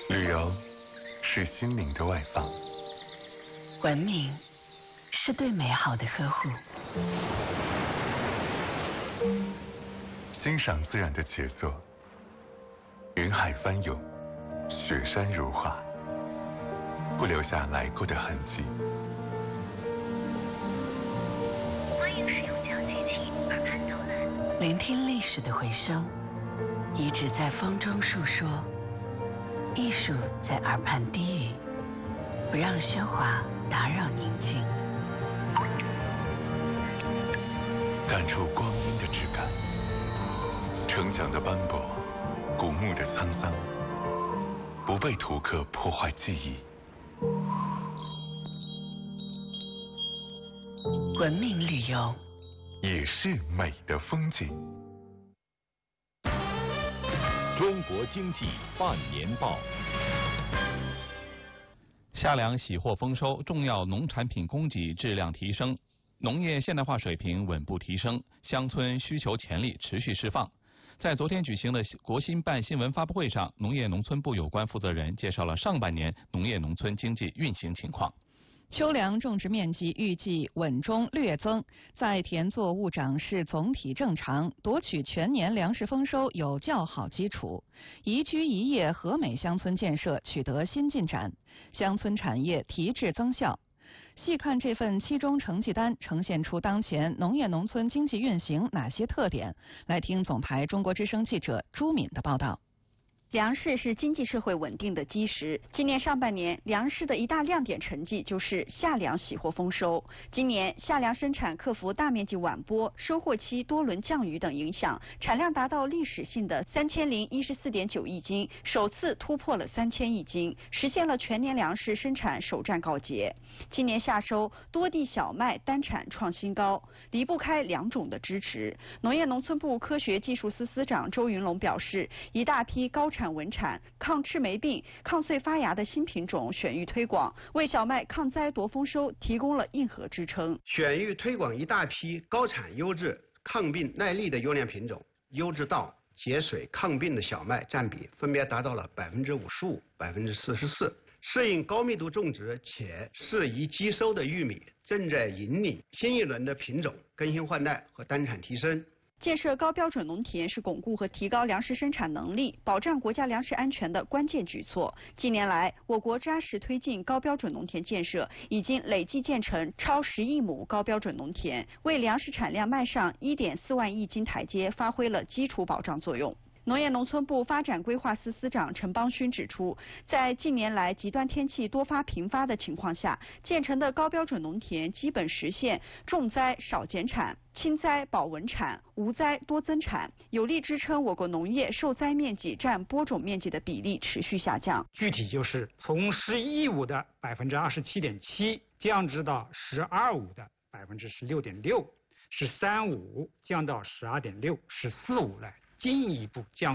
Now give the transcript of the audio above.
旅游是心灵的外放， 文明是对美好的呵护， 欣赏自然的杰作，云海翻涌，雪山如画，不留下来过的痕迹。 欢迎使用小机器耳畔导览， 聆听历史的回声，遗址在风中述说，艺术在耳畔低语，不让喧哗打扰宁静， 感触光阴的质感，成长的斑驳，古木的沧桑，不被图刻破坏记忆。 文明旅游也是美的风景。 中国经济半年报。夏粮喜获丰收，重要农产品供给质量提升，农业现代化水平稳步提升，乡村需求潜力持续释放。在昨天举行的国新办新闻发布会上，农业农村部有关负责人介绍了上半年农业农村经济运行情况。 秋粮种植面积预计稳中略增，在田作物长势总体正常，夺取全年粮食丰收有较好基础。宜居宜业和美乡村建设取得新进展，乡村产业提质增效。细看这份期中成绩单，呈现出当前农业农村经济运行哪些特点？来听总台中国之声记者朱敏的报道。 粮食是经济社会稳定的基石。今年上半年，粮食的一大亮点成绩就是夏粮喜获丰收。今年夏粮生产克服大面积晚播、收获期多轮降雨等影响，产量达到历史性的3014.9亿斤，首次突破了3000亿斤，实现了全年粮食生产首战告捷。今年夏收，多地小麦单产创新高，离不开两种的支持。农业农村部科学技术司司长周云龙表示，一大批高产稳产、抗赤霉病、抗穗发芽的新品种选育推广，为小麦抗灾夺丰收提供了硬核支撑。 选育推广一大批高产优质、抗病耐力的优良品种，优质稻、节水抗病的小麦占比分别达到了55%、44%。适应高密度种植且适宜积收的玉米，正在引领新一轮的品种更新换代和单产提升。 建设高标准农田是巩固和提高粮食生产能力、保障国家粮食安全的关键举措。近年来，我国扎实推进高标准农田建设，已经累计建成超10亿亩高标准农田，为粮食产量迈上1.4万亿斤台阶发挥了基础保障作用。农业农村部发展规划司司长陈邦勋指出，在近年来极端天气多发频发的情况下，建成的高标准农田基本实现重灾少减产、轻灾保稳产、无灾多增产，有力支撑我国农业受灾面积占播种面积的比例持续下降。 具体就是从11.5%的27.7%降至到12.5%的16.6%，13.5降到12.6%，14.5了，进一步降。